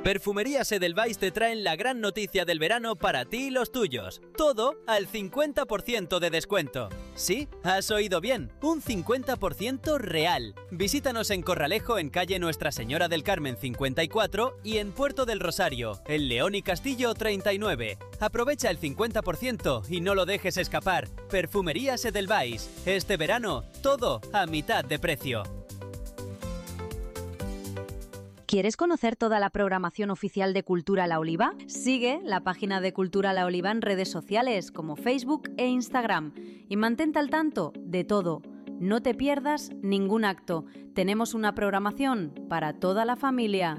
Perfumerías Edelweiss te traen la gran noticia del verano para ti y los tuyos. Todo al 50% de descuento. Sí, has oído bien, un 50% real. Visítanos en Corralejo, en calle Nuestra Señora del Carmen 54 y en Puerto del Rosario, en León y Castillo 39. Aprovecha el 50% y no lo dejes escapar. Perfumerías Edelweiss. Este verano, todo a mitad de precio. ¿Quieres conocer toda la programación oficial de Cultura La Oliva? Sigue la página de Cultura La Oliva en redes sociales como Facebook e Instagram y mantente al tanto de todo. No te pierdas ningún acto. Tenemos una programación para toda la familia.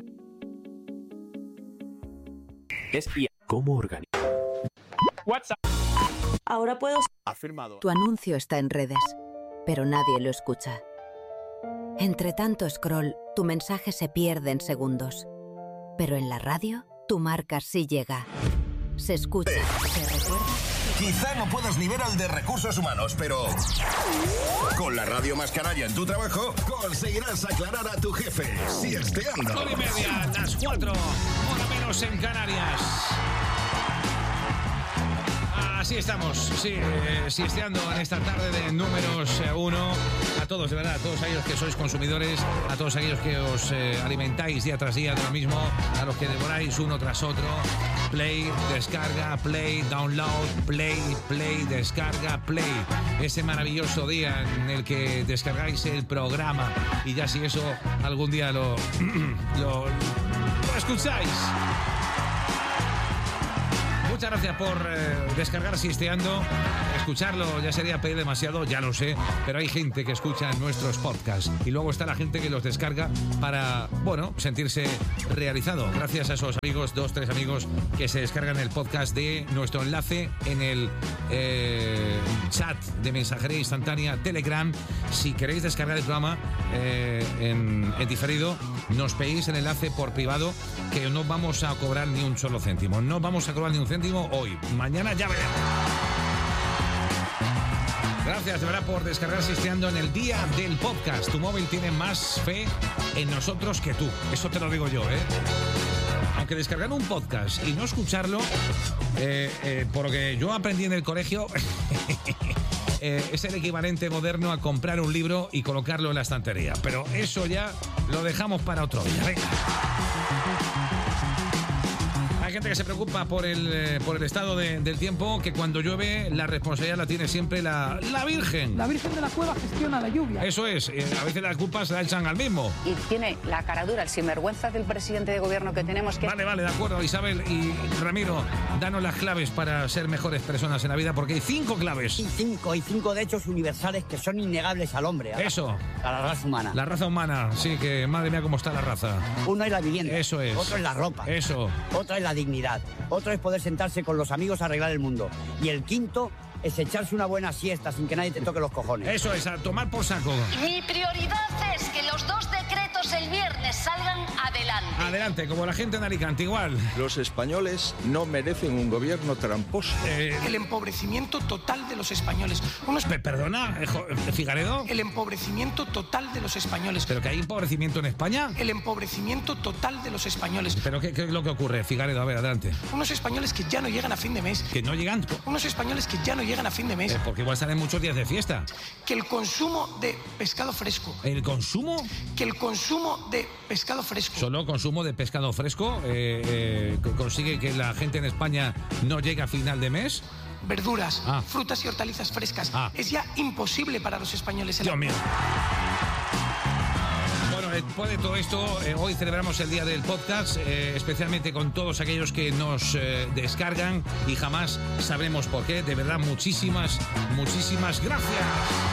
¿Cómo organizar? WhatsApp. Ahora puedo... Afirmado. Tu anuncio está en redes, pero nadie lo escucha. Entre tanto scroll, tu mensaje se pierde en segundos. Pero en la radio, tu marca sí llega. Se escucha, se recuerda. Quizá no puedas ni ver al de Recursos Humanos, pero con la radio más canalla en tu trabajo, conseguirás aclarar a tu jefe, siesteando. 9:30, las 4, hora menos en Canarias. Así estamos, sí, siesteando en esta tarde de números 1. A todos, de verdad, a todos aquellos que sois consumidores, a todos aquellos que os alimentáis día tras día de lo mismo, a los que devoráis uno tras otro. Play, descarga, play, download, play, descarga, play. Ese maravilloso día en el que descargáis el programa y ya si eso algún día lo escucháis. Muchas gracias por descargar Sisteando. Escucharlo ya sería pedir demasiado, ya lo sé, pero hay gente que escucha nuestros podcasts y luego está la gente que los descarga para, bueno, sentirse realizado. Gracias a esos amigos, 2-3 amigos que se descargan el podcast de nuestro enlace en el chat de mensajería instantánea Telegram. Si queréis descargar el programa en diferido, nos pedís el enlace por privado, que no vamos a cobrar ni un solo céntimo. No vamos a cobrar ni un céntimo hoy. Mañana ya veremos. Gracias de verdad por descargar Sisteando en el día del podcast. Tu móvil tiene más fe en nosotros que tú. Eso te lo digo yo, ¿eh? Aunque descargar un podcast y no escucharlo, por lo que yo aprendí en el colegio, es el equivalente moderno a comprar un libro y colocarlo en la estantería. Pero eso ya lo dejamos para otro día. Venga. Hay gente que se preocupa por el estado del tiempo, que cuando llueve la responsabilidad la tiene siempre la Virgen. La Virgen de la Cueva gestiona la lluvia. Eso es, a veces las culpas se la echan al mismo. Y tiene la cara dura, el sinvergüenza del presidente de gobierno que tenemos que... Vale, de acuerdo, Isabel y Ramiro, danos las claves para ser mejores personas en la vida, porque hay 5 claves. Y 5 de hechos universales que son innegables al hombre. Eso. A la raza humana. La raza humana, sí, que madre mía cómo está la raza. Uno es la vivienda. Eso es. Otro es la ropa. Eso. Otra es la dignidad. Otro es poder sentarse con los amigos a arreglar el mundo. Y el quinto es echarse una buena siesta sin que nadie te toque los cojones. Eso es, a tomar por saco. Mi prioridad es que los 2 decretos el viernes salgan adelante. Adelante, como la gente en Alicante, igual. Los españoles no merecen un gobierno tramposo. El empobrecimiento total de los españoles. Perdona, Figaredo. El empobrecimiento total de los españoles. ¿Pero que hay empobrecimiento en España? El empobrecimiento total de los españoles. ¿Pero qué es lo que ocurre, Figaredo? A ver, adelante. Unos españoles que ya no llegan a fin de mes. ¿Que no llegan? Unos españoles que ya no llegan a fin de mes. Porque igual salen muchos días de fiesta. Que el consumo de pescado fresco. ¿El consumo? Que el consumo de pescado fresco. Solo consumo de pescado fresco consigue que la gente en España no llegue a final de mes. Verduras, frutas y hortalizas frescas. Es ya imposible para los españoles. Dios mío. Bueno, después de todo esto, hoy celebramos el día del podcast, especialmente con todos aquellos que nos descargan y jamás sabremos por qué. De verdad, muchísimas gracias.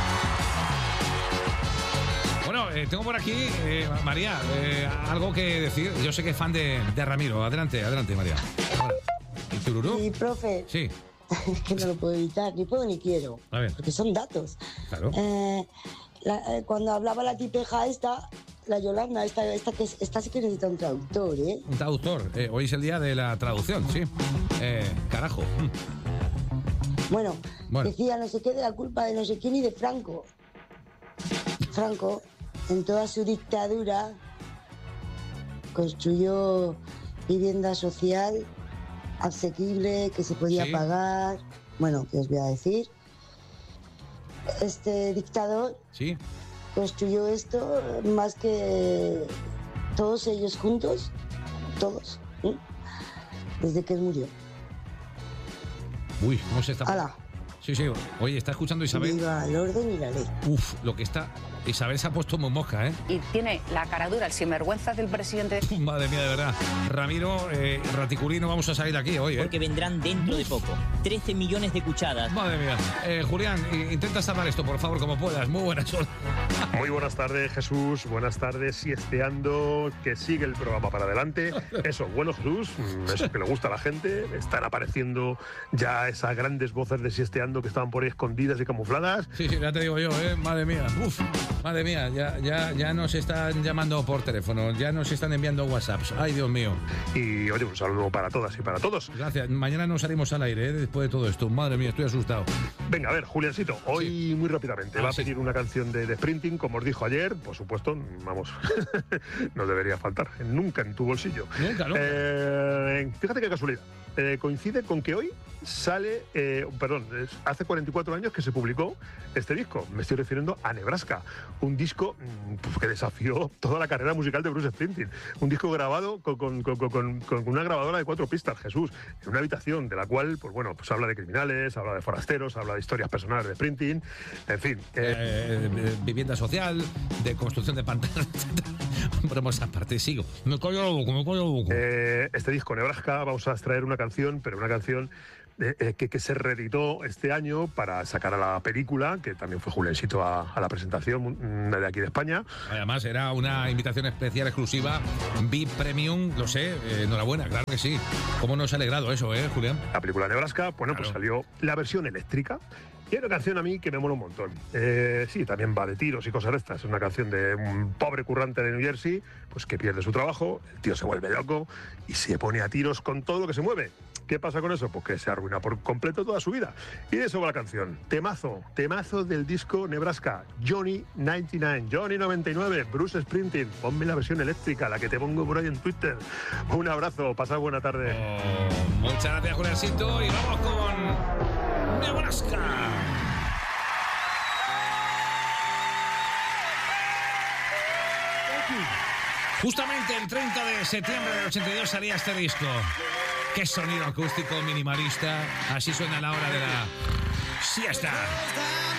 Bueno, tengo por aquí, María, algo que decir. Yo sé que es fan de Ramiro. Adelante, María. ¿Y tururú? Sí, profe. Sí. Es que no lo puedo evitar, ni puedo ni quiero. A ver. Porque son datos. Claro. Cuando hablaba la tipeja esta, la Yolanda, esta sí que necesita un traductor, ¿eh? Un traductor. Hoy es el día de la traducción, sí. Carajo. Bueno, decía no sé qué de la culpa de no sé quién y de Franco. Franco, en toda su dictadura, construyó vivienda social, asequible, que se podía pagar. Bueno, ¿qué os voy a decir? Este dictador construyó esto más que todos ellos juntos, todos, desde que él murió. Uy, ¿cómo se está? ¡Hala! Sí. Oye, ¿está escuchando Isabel? Viva el orden y la ley. Uf, lo que está... Isabel se ha puesto muy mosca, ¿eh? Y tiene la cara dura, el sinvergüenza del presidente. Madre mía, de verdad. Ramiro, Raticulino, vamos a salir de aquí hoy, ¿eh? Porque vendrán dentro de poco 13 millones de cucharas. Madre mía. Julián, intenta salvar esto, por favor, como puedas. Muy buenas horas. Muy buenas tardes, Jesús. Buenas tardes, siesteando. Que sigue el programa para adelante. Eso, bueno, Jesús. Eso que le gusta a la gente. Están apareciendo ya esas grandes voces de siesteando que estaban por ahí escondidas y camufladas. Sí, ya te digo yo, ¿eh? Madre mía. Uf. Madre mía, ya nos están llamando por teléfono, ya nos están enviando WhatsApps. Ay, Dios mío. Y oye, un saludo para todas y para todos. Gracias. Mañana nos salimos al aire, después de todo esto. Madre mía, estoy asustado. Venga, a ver, Juliancito, hoy muy rápidamente va a pedir una canción de Sprinting, como os dijo ayer, por supuesto, vamos, no debería faltar, nunca en tu bolsillo. Nunca. Fíjate qué casualidad. Coincide con que hoy sale, hace 44 años que se publicó este disco. Me estoy refiriendo a Nebraska, un disco que desafió toda la carrera musical de Bruce Springsteen. Un disco grabado con una grabadora de 4 pistas, Jesús, en una habitación de la cual, pues habla de criminales, habla de forasteros, habla de historias personales de Springsteen, en fin. Vivienda social, de construcción de pantanos. Bromas aparte, sigo. Me callo la boca. Este disco, Nebraska, vamos a extraer una canción, pero una canción que se reeditó este año para sacar a la película, que también fue Julencito a la presentación de aquí de España. Además, era una invitación especial exclusiva, VIP Premium, lo sé, enhorabuena, claro que sí. ¿Cómo nos ha alegrado eso, Julián? La película Nebraska, pues salió la versión eléctrica. Y hay una canción a mí que me mola un montón. Sí, también va de tiros y cosas de estas. Es una canción de un pobre currante de New Jersey, pues que pierde su trabajo, el tío se vuelve loco y se pone a tiros con todo lo que se mueve. ¿Qué pasa con eso? Pues que se arruina por completo toda su vida. Y de eso va la canción. Temazo del disco Nebraska, Johnny 99, Johnny 99, Bruce Springsteen. Ponme la versión eléctrica, la que te pongo por ahí en Twitter. Un abrazo, pasad buena tarde. Muchas gracias, Juliancito, y vamos con Nebraska. Justamente el 30 de septiembre del 82 salía este disco. Qué sonido acústico minimalista. Así suena a la hora de la siesta.